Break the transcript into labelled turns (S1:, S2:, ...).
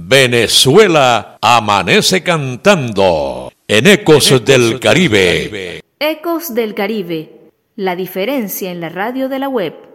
S1: Venezuela amanece cantando en Ecos del Caribe.
S2: Ecos del Caribe, la diferencia en la radio de la web.